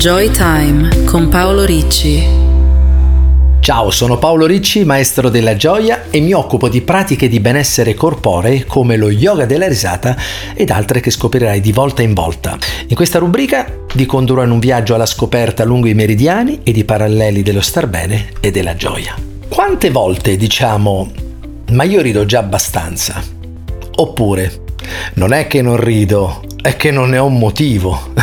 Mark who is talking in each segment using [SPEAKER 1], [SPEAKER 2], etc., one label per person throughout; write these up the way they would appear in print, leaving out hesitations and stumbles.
[SPEAKER 1] Joy Time con Paolo Ricci.
[SPEAKER 2] Ciao, sono Paolo Ricci, maestro della gioia, e mi occupo di pratiche di benessere corporee come lo yoga della risata ed altre che scoprirai di volta in volta. In questa rubrica vi condurrò in un viaggio alla scoperta lungo i meridiani ed i paralleli dello star bene e della gioia. Quante volte diciamo "ma io rido già abbastanza", oppure "non è che non rido, è che non ne ho un motivo".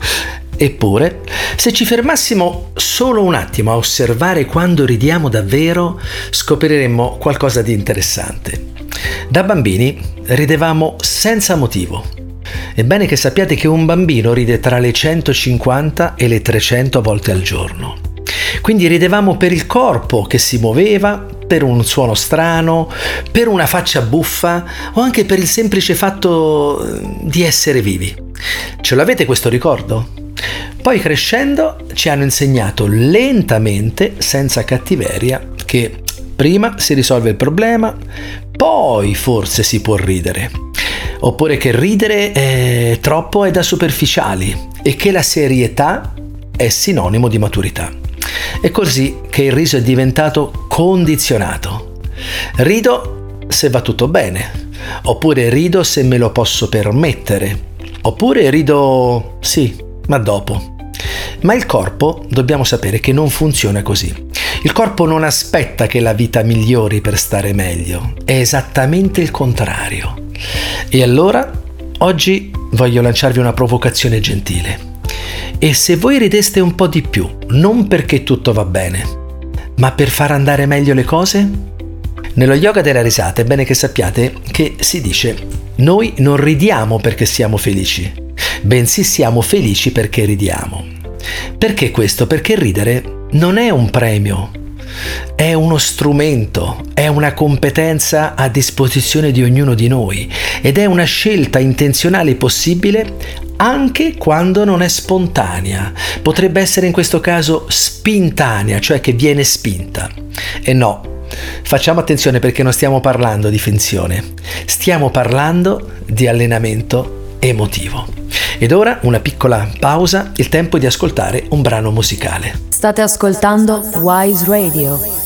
[SPEAKER 2] Eppure, se ci fermassimo solo un attimo a osservare quando ridiamo davvero, scopriremmo qualcosa di interessante. Da bambini ridevamo senza motivo. È bene che sappiate che un bambino ride tra le 150 e le 300 volte al giorno. Quindi ridevamo per il corpo che si muoveva, per un suono strano, per una faccia buffa o anche per il semplice fatto di essere vivi. Ce l'avete questo ricordo? Poi crescendo ci hanno insegnato lentamente, senza cattiveria, che prima si risolve il problema, poi forse si può ridere. Oppure che ridere troppo è da superficiali e che la serietà è sinonimo di maturità. È così che il riso è diventato condizionato. Rido se va tutto bene, oppure rido se me lo posso permettere, oppure rido sì, ma dopo. Ma il corpo, dobbiamo sapere che non funziona così. Il corpo non aspetta che la vita migliori per stare meglio, è esattamente il contrario. E allora, oggi voglio lanciarvi una provocazione gentile. E se voi rideste un po' di più, non perché tutto va bene, ma per far andare meglio le cose? Nello yoga della risata è bene che sappiate che si dice: noi non ridiamo perché siamo felici, bensì siamo felici perché ridiamo. Perché questo? Perché ridere non è un premio, è uno strumento, è una competenza a disposizione di ognuno di noi ed è una scelta intenzionale possibile anche quando non è spontanea. Potrebbe essere in questo caso spintanea, cioè che viene spinta. E no, facciamo attenzione perché non stiamo parlando di finzione, stiamo parlando di allenamento emotivo. Ed ora una piccola pausa, il tempo di ascoltare un brano musicale.
[SPEAKER 3] State ascoltando Wise Radio.